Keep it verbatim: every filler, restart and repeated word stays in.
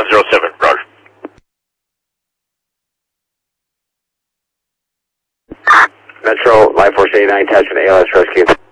one zero seven, roger. Metro, Life Force eighty-nine, attachment A L S rescue.